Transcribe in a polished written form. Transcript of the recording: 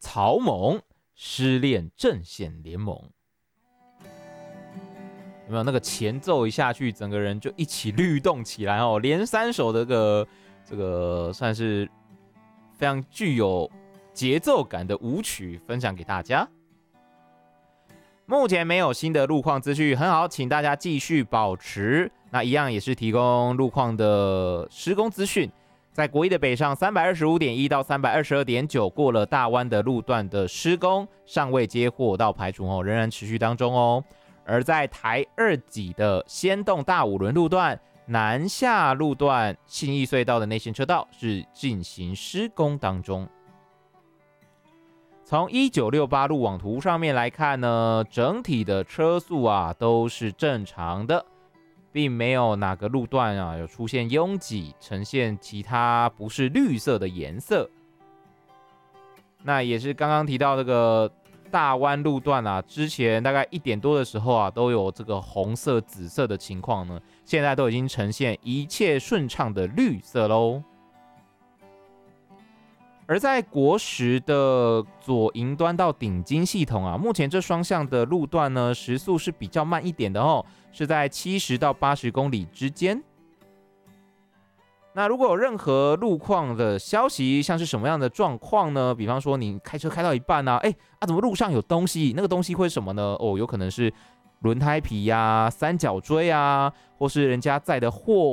草蜢失恋阵线联盟。有没有那个前奏一下去，整个人就一起律动起来哦？连3首的这个算是非常具有节奏感的舞曲，分享给大家。目前没有新的路况资讯，很好，请大家继续保持。那一样也是提供路况的施工资讯。在国一的北上325.1到322.9过了大湾的路段的施工尚未接获到排除哦，仍然持续当中哦。而在台2己的先动大五轮路段南下路段信义隧道的内线车道是进行施工当中。从1968路网图上面来看呢，整体的车速都是正常的，并没有哪个路段有出现拥挤，呈现其他不是绿色的颜色。那也是刚刚提到这个大湾路段之前大概1点多的时候都有这个红色、紫色的情况呢，现在都已经呈现一切顺畅的绿色喽。而在国10的左营端到顶金系统目前这双向的路段呢，时速是比较慢一点的哦，是在70到80公里之间。那如果有任何路况的消息，像是什么样的状况呢？比方说你开车开到一半怎么路上有东西？那个东西会是什么呢？有可能是轮胎皮三角锥或是人家载的货